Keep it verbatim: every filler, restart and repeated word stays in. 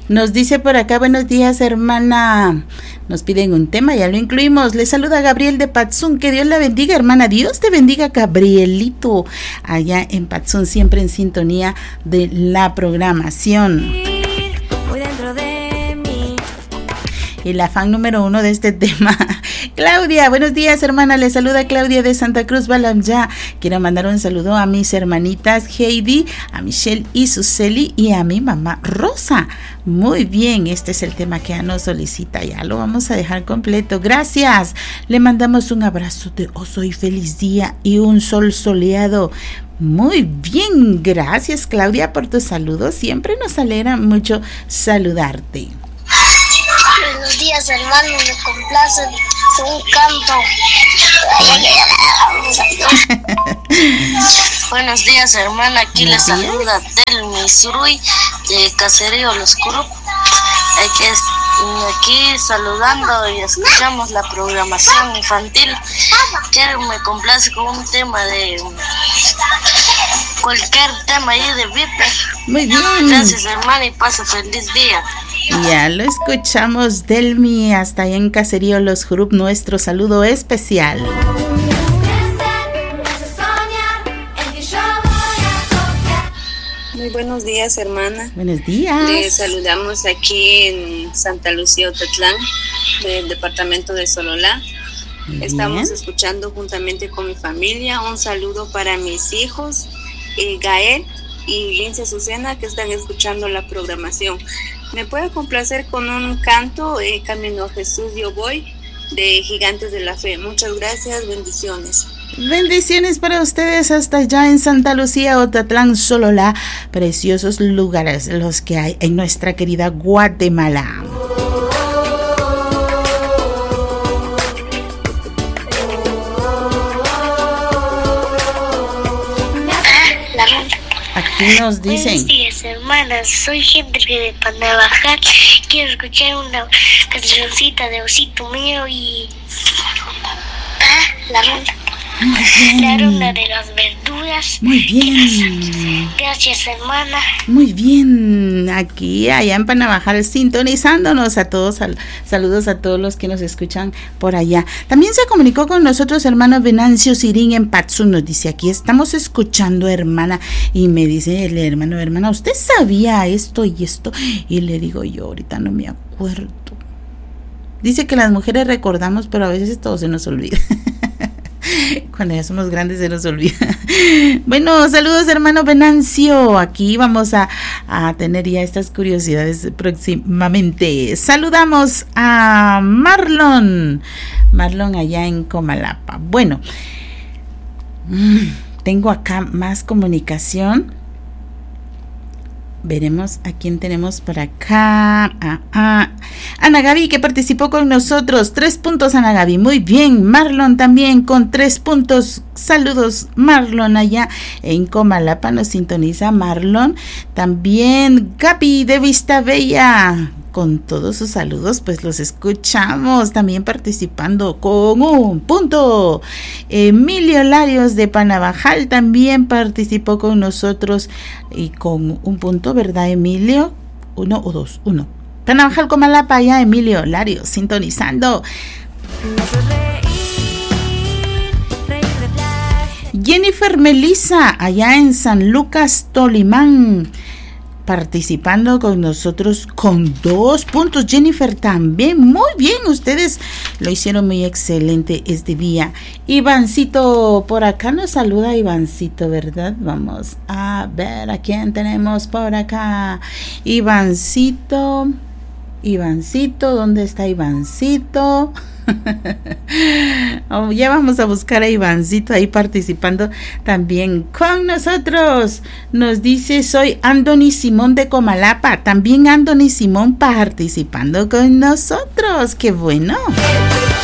Nos dice por acá, buenos días, hermana. Nos piden un tema, ya lo incluimos. Le saluda Gabriel de Patzún. Que Dios la bendiga, hermana. Dios te bendiga, Gabrielito. Allá en Patzún, siempre en sintonía de la programación. Y la fan número uno de este tema, Claudia. Buenos días, hermana. Le saluda Claudia de Santa Cruz, Balamya. Quiero mandar un saludo a mis hermanitas Heidi, a Michelle y Suseli y a mi mamá Rosa. Muy bien, este es el tema que ya nos solicita. Ya lo vamos a dejar completo. Gracias. Le mandamos un abrazo de oso y feliz día y un sol soleado. Muy bien, gracias, Claudia, por tu saludo. Siempre nos alegra mucho saludarte. Buenos días, hermano, me complace un canto. Buenos días, hermana, aquí les saluda Delmi Surui de Caserío Los Curup. Aquí saludando y escuchamos la programación infantil. Quiero me complace con un tema de cualquier tema ahí de Viper. Muy bien. Gracias, hermana, y pasa feliz día. Ya lo escuchamos, Delmi, hasta allá en Caserío Los Jurup, nuestro saludo especial. Muy buenos días, hermana. Buenos días. Les saludamos aquí en Santa Lucía, Otatlán, del departamento de Sololá. Bien. Estamos escuchando juntamente con mi familia. Un saludo para mis hijos, eh, Gael y Lince Azucena, que están escuchando la programación. ¿Me puede complacer con un canto, eh, Camino a Jesús yo voy, de Gigantes de la Fe? Muchas gracias, bendiciones. Bendiciones para ustedes hasta allá en Santa Lucía, Otatlán, Sololá, preciosos lugares los que hay en nuestra querida Guatemala. Aquí nos dicen. Buenos días, hermanas. Soy Henry de Panabajal. Quiero escuchar una cancioncita de Osito Mío y ah, la ronda. La ronda de las verduras. Muy bien. Gracias, hermana. Muy bien. Aquí, allá en Panabajal, sintonizándonos a todos. Sal, saludos a todos los que nos escuchan por allá. También se comunicó con nosotros hermano Venancio Sirín en Patzún. Nos dice, aquí estamos escuchando, hermana. Y me dice el hermano, hermana, ¿usted sabía esto y esto? Y le digo yo, ahorita no me acuerdo. Dice que las mujeres recordamos, pero a veces todo se nos olvida. Cuando ya somos grandes se nos olvida. Bueno, saludos, hermano Venancio. Aquí vamos a, a tener ya estas curiosidades próximamente. Saludamos a Marlon. Marlon allá en Comalapa. Bueno, tengo acá más comunicación. Veremos a quién tenemos por acá. Ah, ah. Ana Gaby, que participó con nosotros. Tres puntos, Ana Gaby. Muy bien. Marlon también con tres puntos. Saludos, Marlon, allá en Comalapa. Nos sintoniza Marlon. También Gaby de Vista Bella. Con todos sus saludos, pues los escuchamos. También participando con un punto. Emilio Larios de Panabajal también participó con nosotros y con un punto, ¿verdad, Emilio? Uno o dos, uno. Panabajal, Comalapa, ya Emilio Larios sintonizando. Jennifer Melissa, allá en San Lucas, Tolimán, participando con nosotros con dos puntos. Jennifer también, muy bien, ustedes lo hicieron muy excelente este día. Ivancito, por acá nos saluda Ivancito, ¿verdad? Vamos a ver a quién tenemos por acá. Ivancito, Ivancito, ¿dónde está Ivancito? Oh, ya vamos a buscar a Ivancito ahí participando también con nosotros. Nos dice, soy Andoni Simón de Comalapa. También Andoni Simón participando con nosotros. ¡Qué bueno!